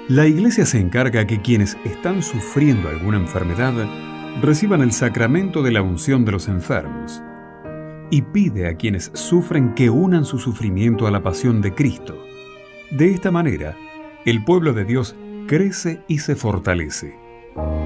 La Iglesia se encarga que quienes están sufriendo alguna enfermedad reciban el sacramento de la unción de los enfermos y pide a quienes sufren que unan su sufrimiento a la pasión de Cristo. De esta manera, el pueblo de Dios crece y se fortalece.